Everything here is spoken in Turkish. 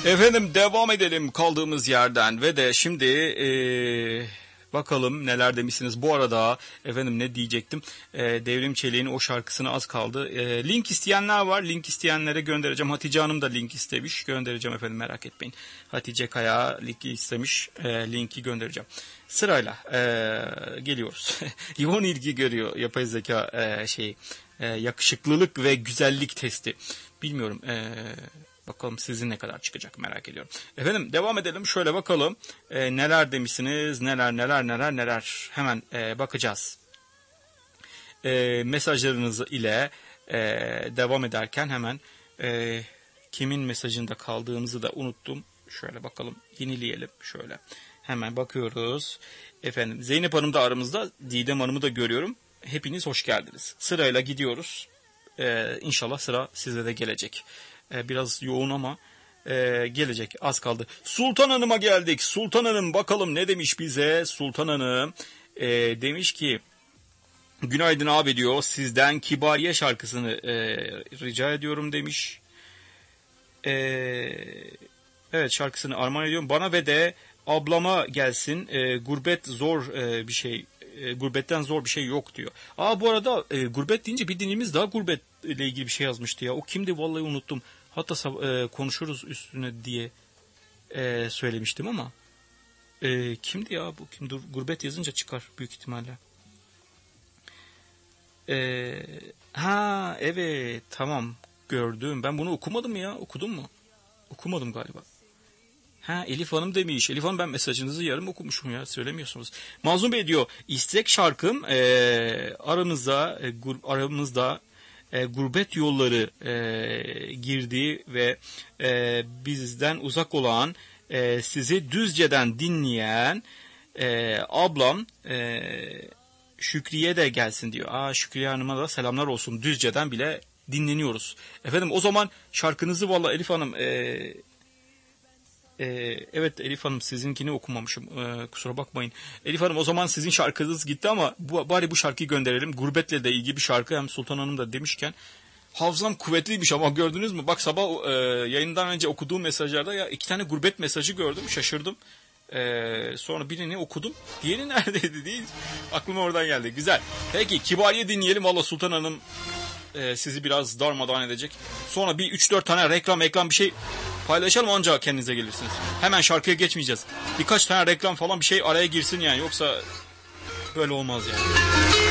Efendim devam edelim kaldığımız yerden ve de şimdi bakalım neler demişsiniz. Bu arada efendim ne diyecektim? Devrim Çelik'in o şarkısına az kaldı. Link isteyenler var. Link isteyenlere göndereceğim. Hatice Hanım da link istemiş. Göndereceğim efendim, merak etmeyin. Hatice Kaya linki istemiş. Linki göndereceğim. Sırayla geliyoruz. Yoğun ilgi görüyor yapay zeka yakışıklılık ve güzellik testi. Bilmiyorum. Bakalım sizin ne kadar çıkacak, merak ediyorum. Efendim devam edelim. Şöyle bakalım. Neler demişsiniz? Neler. Hemen bakacağız. Mesajlarınız ile devam ederken hemen kimin mesajında kaldığımızı da unuttum. Şöyle bakalım. Yenileyelim. Şöyle. Hemen bakıyoruz. Efendim Zeynep Hanım da aramızda. Didem Hanım'ı da görüyorum. Hepiniz hoş geldiniz. Sırayla gidiyoruz. İnşallah sıra size de gelecek. Biraz yoğun ama gelecek, az kaldı. Sultan Hanım'a geldik. Sultan Hanım bakalım ne demiş bize. Sultan Hanım demiş ki günaydın abi diyor, sizden Kibariye şarkısını rica ediyorum demiş. Evet, şarkısını armağan ediyorum bana ve de ablama gelsin. Gurbet zor bir şey. Gurbetten zor bir şey yok diyor. Bu arada gurbet deyince bir dinimiz daha gurbet ile ilgili bir şey yazmıştı ya. O kimdi vallahi unuttum. Hatta konuşuruz üstüne diye söylemiştim ama kimdi ya bu? Kim? Dur, gurbet yazınca çıkar büyük ihtimalle. Evet, tamam, gördüm. Ben bunu okumadım ya. Okudum mu? Okumadım galiba. Elif Hanım demiş. Elif Hanım, ben mesajınızı yarım okumuşum ya. Söylemiyorsunuz. Mazlum Bey diyor. İstek şarkım aramızda gurbet yolları girdi ve bizden uzak olan sizi Düzce'den dinleyen ablam Şükriye de gelsin diyor. Şükriye Hanım'a da selamlar olsun. Düzce'den bile dinleniyoruz. Efendim o zaman şarkınızı vallahi Elif Hanım evet Elif Hanım, sizinkini okumamışım. Kusura bakmayın. Elif Hanım, o zaman sizin şarkınız gitti ama bari bu şarkıyı gönderelim. Gurbetle de ilgili bir şarkı. Hem Sultan Hanım da demişken hafızam kuvvetliymiş ama gördünüz mü? Bak sabah yayından önce okuduğum mesajlarda ya 2 tane gurbet mesajı gördüm. Şaşırdım. Sonra birini okudum. Diğeri neredeydi değil. Aklıma oradan geldi. Güzel. Peki Kibariye dinleyelim. Valla Sultan Hanım sizi biraz darmadağın edecek. Sonra bir 3-4 tane reklam bir şey paylaşalım, ancak kendinize gelirsiniz. Hemen şarkıya geçmeyeceğiz. Birkaç tane reklam falan bir şey araya girsin yani. Yoksa böyle olmaz yani.